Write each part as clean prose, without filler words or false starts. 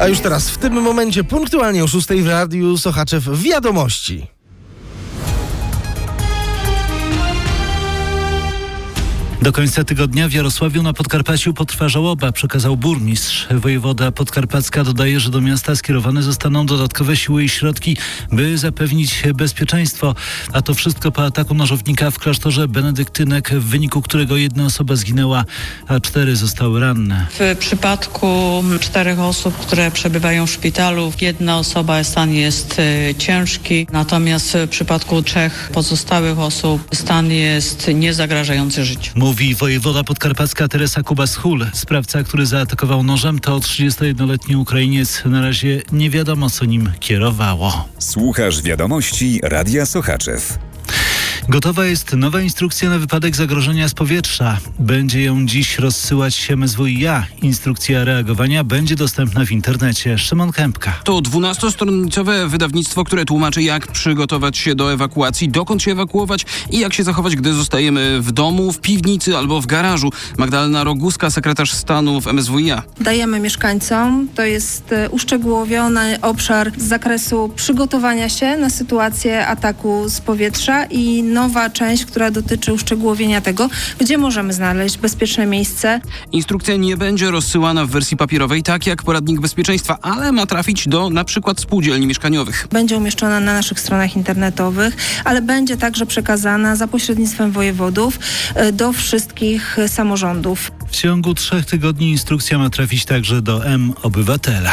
A już teraz, w tym momencie, punktualnie o 6 w Radiu Sochaczew wiadomości. Do końca tygodnia w Jarosławiu na Podkarpaciu potrwa żałoba, przekazał burmistrz. Wojewoda podkarpacka dodaje, że do miasta skierowane zostaną dodatkowe siły i środki, by zapewnić bezpieczeństwo. A to wszystko po ataku nożownika w klasztorze benedyktynek, w wyniku którego 1 osoba zginęła, a 4 zostały ranne. W przypadku 4 osób, które przebywają w szpitalu, 1 osoba stan jest ciężki, natomiast w przypadku 3 pozostałych osób stan jest niezagrażający życiu. Mówi wojewoda podkarpacka Teresa Kubas-Hul. Sprawca, który zaatakował nożem, to 31-letni Ukrainiec. Na razie nie wiadomo, co nim kierowało. Słuchasz wiadomości Radia Sochaczew. Gotowa jest nowa instrukcja na wypadek zagrożenia z powietrza. Będzie ją dziś rozsyłać MSWiA. Instrukcja reagowania będzie dostępna w internecie. Szymon Kępka. To 12-stronicowe wydawnictwo, które tłumaczy, jak przygotować się do ewakuacji, dokąd się ewakuować i jak się zachować, gdy zostajemy w domu, w piwnicy albo w garażu. Magdalena Roguska, sekretarz stanu w MSWiA. Dajemy mieszkańcom, to jest uszczegółowiony obszar z zakresu przygotowania się na sytuację ataku z powietrza i nowa część, która dotyczy uszczegółowienia tego, gdzie możemy znaleźć bezpieczne miejsce. Instrukcja nie będzie rozsyłana w wersji papierowej, tak jak poradnik bezpieczeństwa, ale ma trafić do na przykład spółdzielni mieszkaniowych. Będzie umieszczona na naszych stronach internetowych, ale będzie także przekazana za pośrednictwem wojewodów do wszystkich samorządów. W ciągu 3 tygodni instrukcja ma trafić także do M-Obywatela.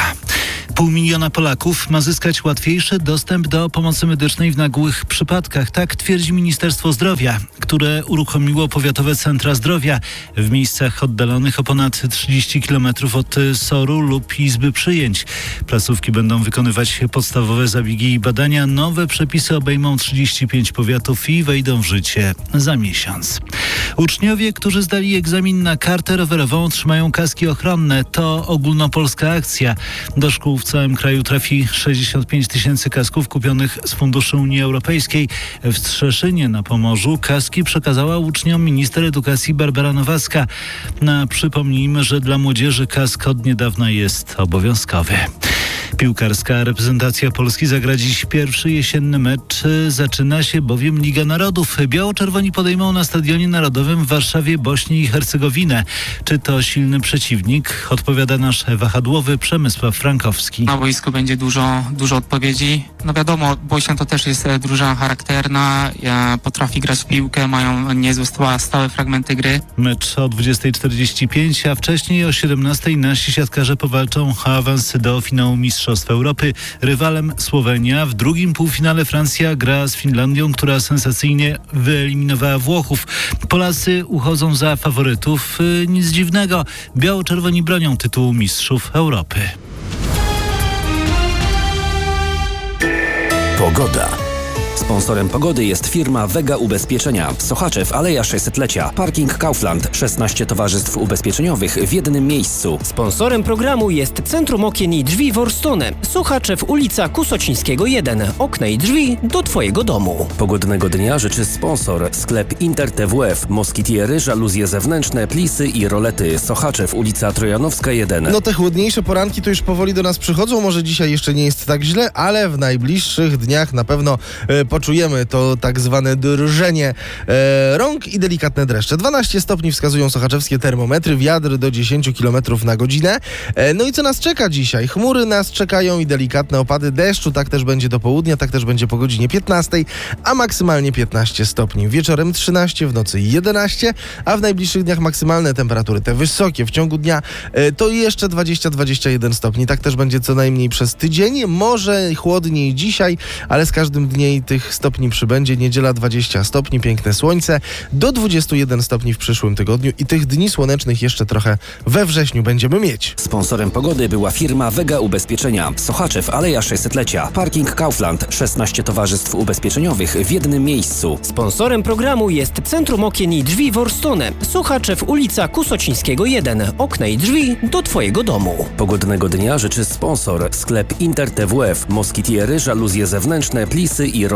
500 000 Polaków ma zyskać łatwiejszy dostęp do pomocy medycznej w nagłych przypadkach. Tak twierdzi Ministerstwo Zdrowia, które uruchomiło powiatowe centra zdrowia w miejscach oddalonych o ponad 30 km od SOR-u lub izby przyjęć. Placówki będą wykonywać podstawowe zabiegi i badania. Nowe przepisy obejmą 35 powiatów i wejdą w życie za miesiąc. Uczniowie, którzy zdali egzamin na kartę rowerową, otrzymają kaski ochronne. To ogólnopolska akcja. Do szkół w całym kraju trafi 65 000 kasków kupionych z funduszy Unii Europejskiej. W Trzeszynie na Pomorzu kaski przekazała uczniom minister edukacji Barbara Nowacka. Przypomnijmy, że dla młodzieży kask od niedawna jest obowiązkowy. Piłkarska reprezentacja Polski zagra dziś pierwszy jesienny mecz. Zaczyna się bowiem Liga Narodów. Biało-czerwoni podejmą na Stadionie Narodowym w Warszawie Bośnię i Hercegowinę. Czy to silny przeciwnik? Odpowiada nasz wahadłowy Przemysław Frankowski. Na boisku będzie dużo odpowiedzi. No wiadomo, Bośnia to też jest drużyna charakterna, potrafi grać w piłkę, mają niezłe stałe fragmenty gry. Mecz o 20:45, a wcześniej o 17:00 nasi siatkarze powalczą o awans do finału Mistrzostw Europy. Rywalem Słowenia. W drugim półfinale Francja gra z Finlandią, która sensacyjnie wyeliminowała Włochów. Polacy uchodzą za faworytów. Nic dziwnego. Biało-czerwoni bronią tytułu Mistrzów Europy. Pogoda. Sponsorem pogody jest firma Vega Ubezpieczenia. Sochaczew, Aleja 600-lecia. Parking Kaufland. 16 towarzystw ubezpieczeniowych w jednym miejscu. Sponsorem programu jest Centrum Okien i Drzwi Worstone. Sochaczew, ulica Kusocińskiego 1. Okna i drzwi do Twojego domu. Pogodnego dnia życzy sponsor. Sklep Inter TWF. Moskitiery, żaluzje zewnętrzne, plisy i rolety. Sochaczew, ulica Trojanowska 1. No te chłodniejsze poranki to już powoli do nas przychodzą. Może dzisiaj jeszcze nie jest tak źle, ale w najbliższych dniach na pewno poczujemy to tak zwane drżenie rąk i delikatne dreszcze. 12 stopni wskazują sochaczewskie termometry, wiatr do 10 km na godzinę. No i co nas czeka dzisiaj? Chmury nas czekają i delikatne opady deszczu. Tak też będzie do południa, tak też będzie po godzinie 15, a maksymalnie 15 stopni. Wieczorem 13, w nocy 11, a w najbliższych dniach maksymalne temperatury, te wysokie w ciągu dnia, to jeszcze 20-21 stopni. Tak też będzie co najmniej przez tydzień. Może chłodniej dzisiaj, ale z każdym dniem tych stopni przybędzie. Niedziela 20 stopni, piękne słońce, do 21 stopni w przyszłym tygodniu i tych dni słonecznych jeszcze trochę we wrześniu będziemy mieć. Sponsorem pogody była firma Vega Ubezpieczenia. Sochaczew, Aleja 600-lecia. Parking Kaufland. 16 towarzystw ubezpieczeniowych w jednym miejscu. Sponsorem programu jest Centrum Okien i Drzwi Worstone. Sochaczew, ulica Kusocińskiego 1. Okna i drzwi do Twojego domu. Pogodnego dnia życzy sponsor. Sklep Inter TWF. Moskitiery, żaluzje zewnętrzne, plisy i rolety.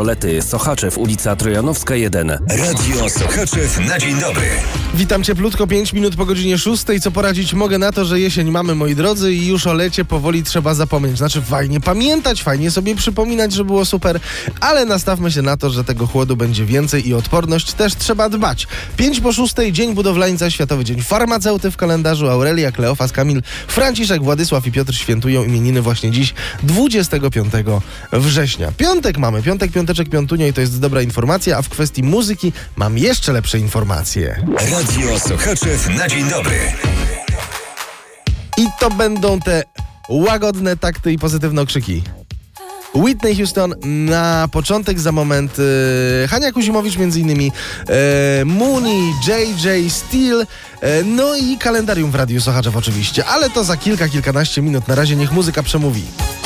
Rolety. Sochaczew, ulica Trojanowska 1. Radio Sochaczew na dzień dobry. Witam cieplutko, 5 minut po godzinie 6. Co poradzić mogę na to, że jesień mamy, moi drodzy, i już o lecie powoli trzeba zapomnieć. Znaczy fajnie pamiętać, fajnie sobie przypominać, że było super, ale nastawmy się na to, że tego chłodu będzie więcej i odporność też trzeba dbać. 5 po 6, Dzień Budowlańca, Światowy Dzień Farmaceuty w kalendarzu. Aurelia, Kleofas, Kamil, Franciszek, Władysław i Piotr świętują imieniny właśnie dziś, 25 września. Piątek mamy, piąteczek, piątunio i to jest dobra informacja, a w kwestii muzyki mam jeszcze lepsze informacje. Radio Sochaczew na dzień dobry. I to będą te łagodne takty i pozytywne okrzyki. Whitney Houston na początek, za moment Hania Kuzimowicz między innymi, Mooney, JJ, Steel, no i kalendarium w Radiu Sochaczew oczywiście, ale to za kilkanaście minut. Na razie niech muzyka przemówi.